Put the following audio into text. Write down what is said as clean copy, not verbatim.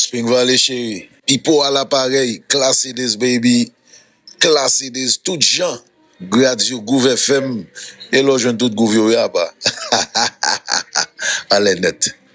Spring Valley chéri. Pipo à l'appareil. Classy this baby. Classy this. Tout gens. Radio Gouv FM. Et là, je tout Gouv yo yaba. Allez net.